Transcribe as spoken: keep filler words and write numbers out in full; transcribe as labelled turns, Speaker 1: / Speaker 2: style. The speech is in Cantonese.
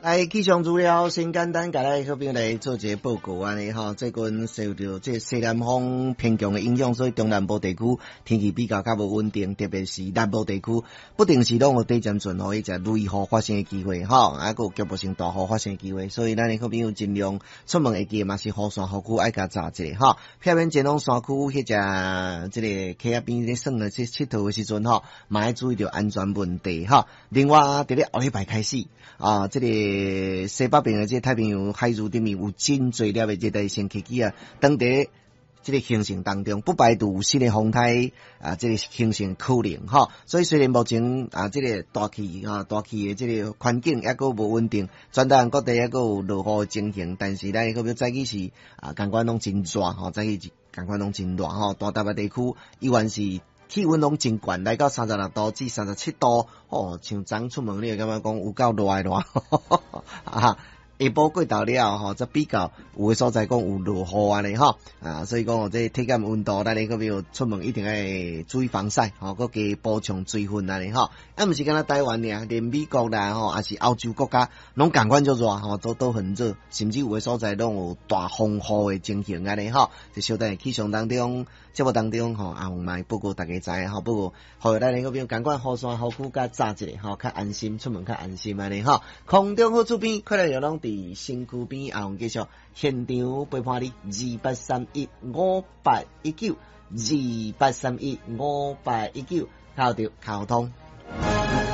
Speaker 1: 来气象资料，先简单甲咱好朋友来做一个报告安尼吼。最近受到这西南风偏强的影响，所以中南部地区天气比较较无稳定，特别是南部地区不定时拢有短暂阵雨，一只雷雨发生的机会吼，啊，还有局部性大雨发生的机会，所以咱的好朋友尽量出门会记嘛是雨伞雨具爱甲扎一下吼。偏偏前往山区迄只这个溪仔边咧耍咧去佚佗的时阵吼，嘛要注意到安全问题吼。另外，伫咧后礼拜开始啊，这个西北边的这太平洋海域顶面有真侪粒的热带性气机啊，当地这个形成当中，不排除有新的风台啊，这个形成可能哈。所以虽然目前啊，这个大气啊，大气的这个环境还佫无稳定，全台湾各地还佫有落雨的情形，但是咱个要早起是啊，感觉拢真热吼，早起感觉拢真热吼，大台北地区依然是气温拢真悬，来到三十六度至三十七度，哦，像昨出门你会感觉讲有够热热，啊，下晡过到了吼，则比较有诶所在讲有落雨安尼吼，啊，所以讲这体感温度，咱你个要出门一定要注意防晒，吼，佮加补充水分安尼吼，啊，毋是敢若台湾尔，连美国啦吼，也是欧洲国家拢共款就热吼，都都很热，甚至有诶所在拢有大风雨诶情形安尼吼，就小等气象当中。节目当中吼，啊，红麦报告大家知吼，不过后咱那个边赶快雨伞雨具甲扎一下吼，较安心出门较安心安尼吼。空中好主编，快乐又拢伫身躯边，啊，继续现场陪伴你二八三一五八一九二八三一五八一九，靠着靠通。